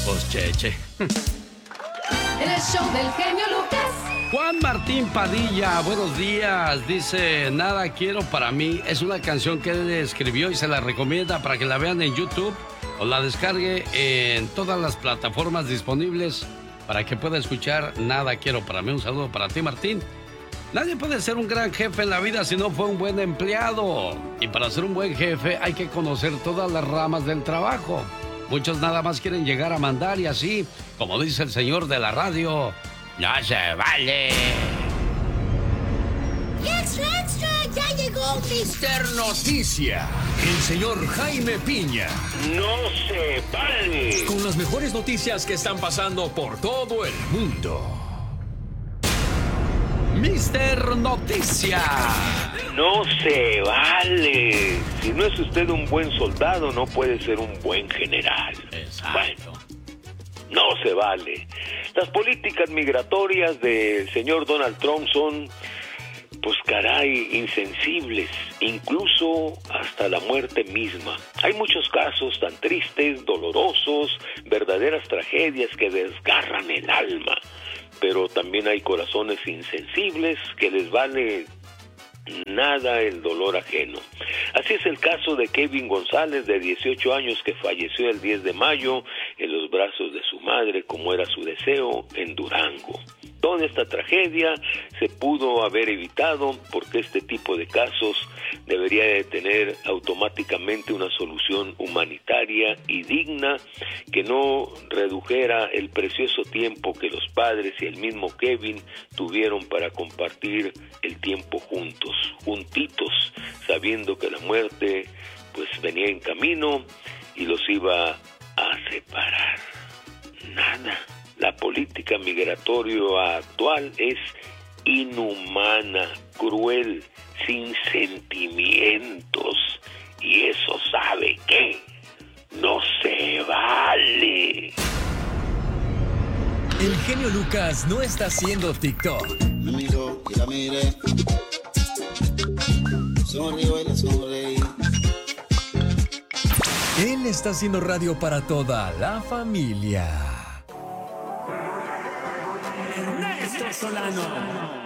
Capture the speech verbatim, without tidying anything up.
Pues cheche. En el show del genio Lucas. Juan Martín Padilla, buenos días. Dice, nada quiero para mí. Es una canción que él escribió y se la recomienda para que la vean en YouTube o la descargue en todas las plataformas disponibles para que pueda escuchar Nada quiero para mí. Un saludo para ti, Martín. Nadie puede ser un gran jefe en la vida si no fue un buen empleado. Y para ser un buen jefe hay que conocer todas las ramas del trabajo. Muchos nada más quieren llegar a mandar y así, como dice el señor de la radio, no se vale. ¡Extra, extra! ¡Ya llegó mister Noticia! El señor Jaime Piña. ¡No se vale! Con las mejores noticias que están pasando por todo el mundo. mister Noticia. No se vale. Si no es usted un buen soldado, no puede ser un buen general. Exacto. Bueno, no se vale. Las políticas migratorias del señor Donald Trump son, pues caray, insensibles, incluso hasta la muerte misma. Hay muchos casos tan tristes, dolorosos, verdaderas tragedias que desgarran el alma. Pero también hay corazones insensibles que les vale nada el dolor ajeno. Así es el caso de Kevin González, de dieciocho años, que falleció el diez de mayo en los brazos de su madre, como era su deseo, en Durango. Toda esta tragedia se pudo haber evitado porque este tipo de casos debería de tener automáticamente una solución humanitaria y digna que no redujera el precioso tiempo que los padres y el mismo Kevin tuvieron para compartir el tiempo juntos, juntitos, sabiendo que la muerte pues venía en camino y los iba a separar. Nada. La política migratoria actual es inhumana, cruel, sin sentimientos. Y eso, ¿sabe qué? No se vale. El genio Lucas no está haciendo TikTok. Me miró y la miré. Sonrío y le sonreí. Él está haciendo radio para toda la familia. Ernesto Solano.